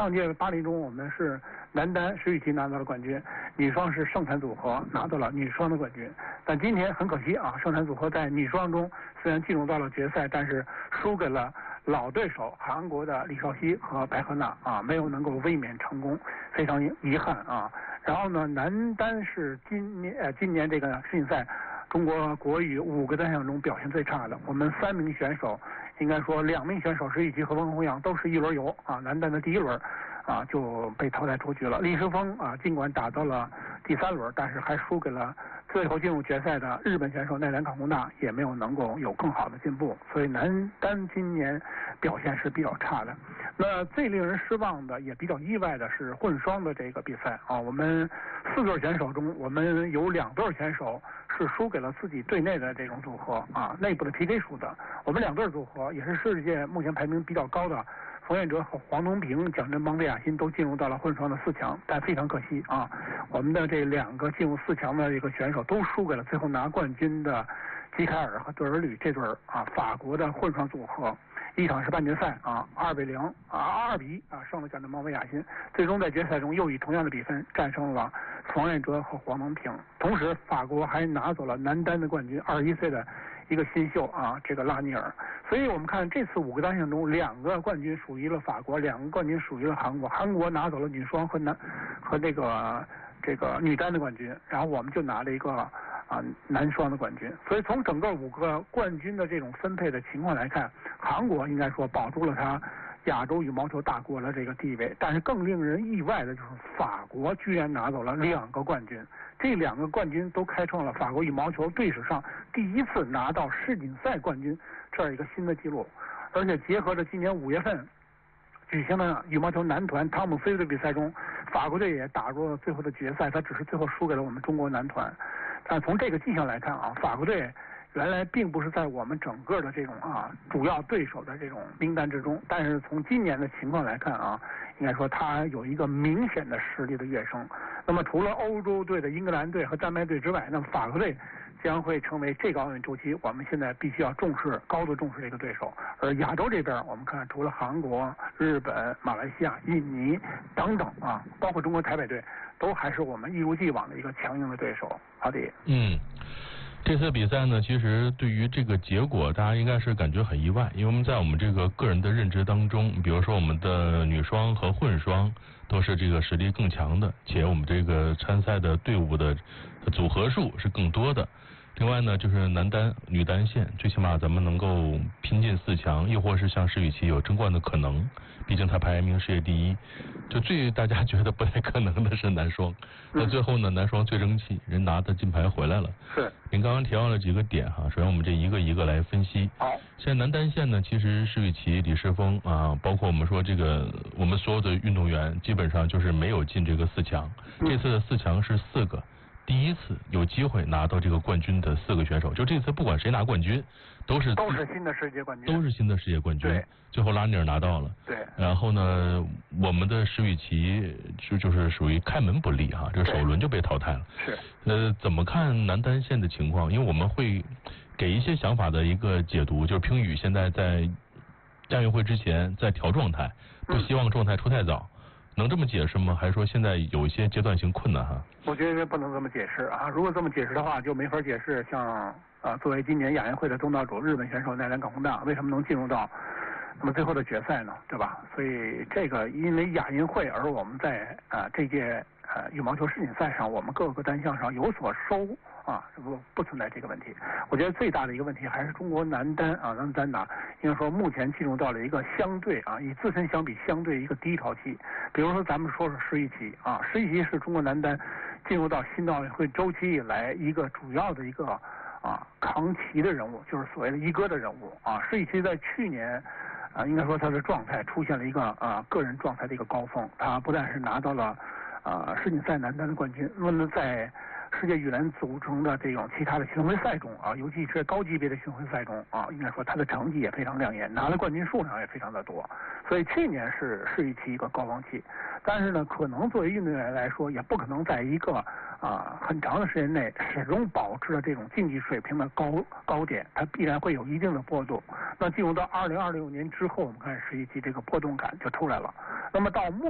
上届巴黎中我们是男单石宇奇拿到了冠军，女双是盛产组合拿到了女双的冠军。但今天很可惜啊，盛产组合在女双中虽然进入到了决赛，但是输给了老对手韩国的李绍熙和白鹤娜啊，没有能够卫冕成功，非常遗憾啊。然后呢，男单是今年这个世锦赛中国国羽5个单项中表现最差的，我们3名选手，应该说2名选手石宇奇和翁宏阳都是一轮游啊，男单的第1轮啊就被淘汰出局了。李诗峰啊，尽管打到了第3轮，但是还输给了最后进入决赛的日本选手奈良冈功大，也没有能够有更好的进步，所以男单今年表现是比较差的。那最令人失望的也比较意外的是混双的这个比赛啊，我们4对选手中，我们有2对选手是输给了自己队内的这种组合啊，内部的 PK 输的。我们2对组合也是世界目前排名比较高的冯彦哲和黄东萍、蒋振邦、魏亚新都进入到了混双的4强，但非常可惜啊，我们的这2个进入4强的这个选手都输给了最后拿冠军的吉凯尔和德尔吕这对啊法国的混双组合。一场是半决赛啊，2-0啊，2比1啊胜了蒋振邦、魏亚新，最终在决赛中又以同样的比分战胜了冯彦哲和黄东萍。同时，法国还拿走了男单的冠军，21岁的一个新秀啊，这个拉尼尔。所以我们看这次5个单项中，2个冠军属于了法国，2个冠军属于了韩国。韩国拿走了女双和这个女单的冠军，然后我们就拿了一个男双的冠军。所以从整个5个冠军的这种分配的情况来看，韩国应该说保住了他亚洲羽毛球大国的这个地位。但是更令人意外的就是法国居然拿走了2个冠军，这2个冠军都开创了法国羽毛球队史上第1次拿到世锦赛冠军这样一个新的纪录。而且结合着今年5月份举行的羽毛球男团汤姆森的比赛中，法国队也打入了最后的决赛，他只是最后输给了我们中国男团。但从这个迹象来看啊，法国队原来并不是在我们整个的这种主要对手的这种名单之中，但是从今年的情况来看啊，应该说他有一个明显的实力的跃升。那么除了欧洲队的英格兰队和丹麦队之外，那么法国队将会成为这个奥运周期我们现在必须要高度重视这个对手。而亚洲这边我们看除了韩国、日本、马来西亚、印尼等等啊，包括中国台北队，都还是我们一如既往的一个强硬的对手。好的。 这次比赛呢，其实对于这个结果大家应该是感觉很意外，因为我们在我们这个个人的认知当中，比如说我们的女双和混双都是这个实力更强的，且我们这个参赛的队伍的组合数是更多的。另外呢，就是男单、女单线，最起码咱们能够拼进4强，又或是像石宇奇有争冠的可能，毕竟他排名世界第1。就最大家觉得不太可能的是男双，那最后呢，男双最争气，人拿的金牌回来了。 是。 您刚刚提到了几个点哈，首先我们这一个一个来分析。 好。 现在男单线呢，其实石宇奇、李诗峰啊，包括我们说这个我们所有的运动员，基本上就是没有进这个4强。这次的4强是4个。第1次有机会拿到这个冠军的4个选手，就这次不管谁拿冠军，都是新的世界冠军， 都是新的世界冠军。对，最后拉尼尔拿到了。 对。 然后呢，我们的石宇奇就是属于开门不利哈，这首轮就被淘汰了。 是。 怎么看男单线的情况？因为我们会给一些想法的一个解读，就是乒羽现在在亚运会之前在调状态，不希望状态出太早。能这么解释吗？还是说现在有一些阶段性困难哈？ 我觉得不能这么解释啊！如果这么解释的话，就没法解释像作为今年亚运会的东道主日本选手奈良冈功大为什么能进入到那么最后的决赛呢？对吧？所以这个因为亚运会，而我们在这届羽毛球世锦赛上，我们各个单项上有所收啊，不存在这个问题。我觉得最大的一个问题还是中国男单男单打，应该说目前进入到了一个相对与自身相比相对一个低潮期。比如说咱们说说石宇奇石宇奇是中国男单进入到新的奥运会周期以来一个主要的一个扛旗的人物，就是所谓的一哥的人物石宇奇在去年应该说他的状态出现了一个个人状态的一个高峰，他不但是拿到了世锦赛男单的冠军，那么在世界羽联组成的这种其他的巡回赛中尤其是高级别的巡回赛中应该说他的成绩也非常亮眼，拿的冠军数量也非常的多。所以去年是石宇奇一个高峰期，但是呢，可能作为运动员来说，也不可能在一个很长的时间内始终保持了这种竞技水平的高点，它必然会有一定的波动。那进入到2026年之后，我们看石宇奇这个波动感就出来了。那么到目